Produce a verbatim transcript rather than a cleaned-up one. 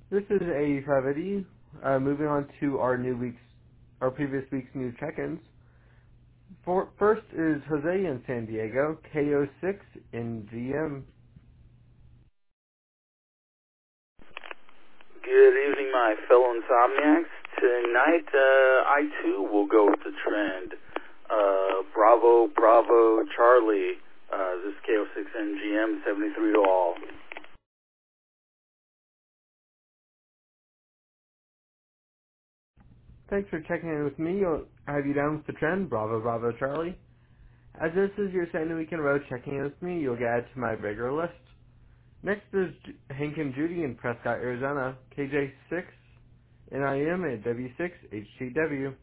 This is A five eighty. Uh, moving on to our new week's, our previous week's new check-ins. For, first is Jose in San Diego, K O six in G M. Good evening, my fellow insomniacs. Tonight, uh, I too will go with the trend. Uh, Bravo, Bravo, Charlie. Uh, this is K O six N G M, seventy-three to all. Thanks for checking in with me. I'll have you down with the trend, Bravo, Bravo, Charlie. As this is your second week in a row checking in with me, you'll get added to my regular list. Next is J- Hank and Judy in Prescott, Arizona, K J six, N I M at W six H T W.